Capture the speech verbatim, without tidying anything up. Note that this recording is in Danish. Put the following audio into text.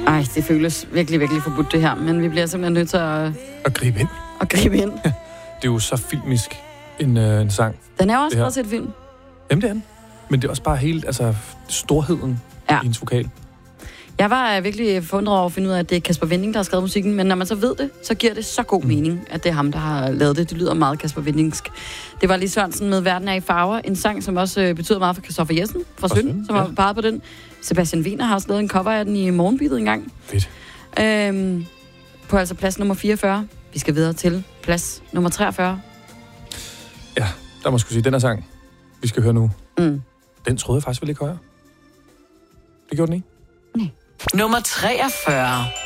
Ej, det føles virkelig, virkelig forbudt det her, men vi bliver simpelthen nødt til at... At gribe ind. At gribe ind. Det er jo så filmisk, en, øh, en sang. Den er også meget set film. Jamen, det er den. Men det er også bare helt, altså, storheden ja. i hendes vokal. Jeg var virkelig forundret over at finde ud af, at det er Kasper Winding, der har skrevet musikken, men når man så ved det, så giver det så god mening, at det er ham, der har lavet det. Det lyder meget Kasper Windingsk. Det var lige Sørensen med Verden er i farver, en sang, som også øh, betyder meget for Christoffer Jessen fra Søn, som ja. har peget på den. Sebastian Wiener har også lavet en cover af den i Morgenbeatet engang. Fedt. Øhm, på altså plads nummer fireogfyrre. Vi skal videre til plads nummer treogfyrre. Ja, der må jeg sige, den her sang, vi skal høre nu, mm. den troede jeg faktisk ville ikke højere. Det gjorde den ikke? Nej. Nummer treogfyrre.